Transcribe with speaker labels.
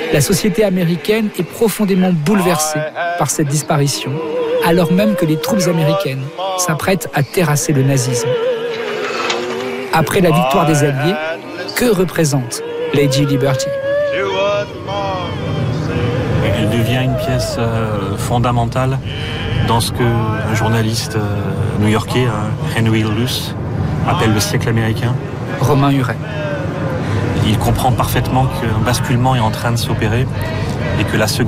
Speaker 1: La société américaine est profondément bouleversée par cette disparition, alors même que les troupes américaines s'apprêtent à terrasser le nazisme. Après la victoire des Alliés, que représente Lady Liberty ?
Speaker 2: Elle devient une pièce fondamentale dans ce que un journaliste new-yorkais, Henry Luce, appelle le siècle américain.
Speaker 1: Romain Huret.
Speaker 2: Il comprend parfaitement qu'un basculement est en train de s'opérer et que la Seconde